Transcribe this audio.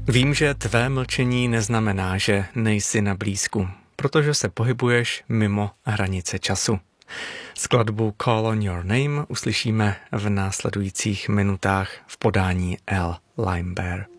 Vím, že tvé mlčení neznamená, že nejsi na blízku, protože se pohybuješ mimo hranice času. Skladbu Call on Your Name uslyšíme v následujících minutách v podání L. Limebear.